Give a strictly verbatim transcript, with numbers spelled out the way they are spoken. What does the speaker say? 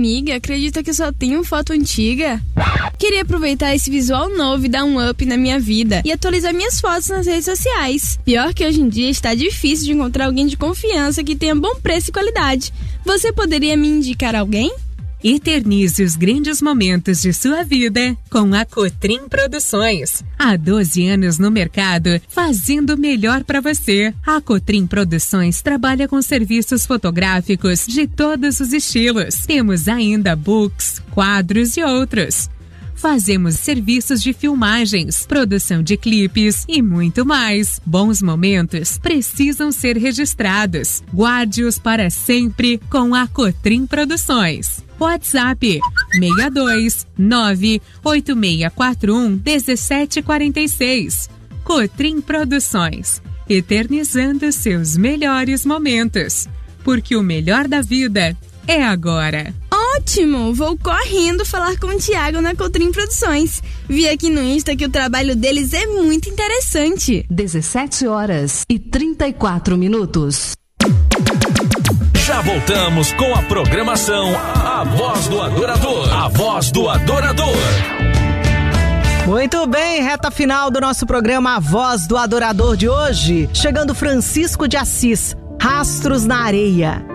amiga acredita que eu só tenho foto antiga? Queria aproveitar esse visual novo e dar um up na minha vida e atualizar minhas fotos nas redes sociais. Pior que hoje em dia está difícil de encontrar alguém de confiança que tenha bom preço e qualidade. Você poderia me indicar alguém? Eternize os grandes momentos de sua vida com a Cotrim Produções. Há doze anos no mercado, fazendo o melhor para você. A Cotrim Produções trabalha com serviços fotográficos de todos os estilos. Temos ainda books, quadros e outros. Fazemos serviços de filmagens, produção de clipes e muito mais. Bons momentos precisam ser registrados. Guarde-os para sempre com a Cotrim Produções. WhatsApp seis dois nove oito seis quatro um um sete quatro seis. Cotrim Produções, eternizando seus melhores momentos. Porque o melhor da vida é agora. Ótimo! Vou correndo falar com o Thiago na Cotrim Produções. Vi aqui no Insta que o trabalho deles é muito interessante. dezessete horas e trinta e quatro minutos. Já voltamos com a programação A Voz do Adorador. A Voz do Adorador. Muito bem, reta final do nosso programa A Voz do Adorador de hoje. Chegando Francisco de Assis, Rastros na Areia.